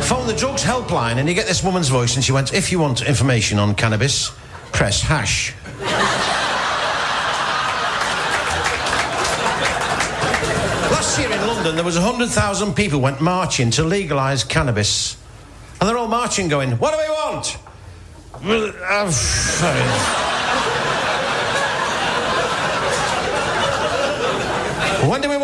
phoned the drugs helpline and you get this woman's voice and she went, if you want information on cannabis, press hash. Last year in London, there was 100,000 people went marching to legalise cannabis. And they're all marching going, what do we want? When do we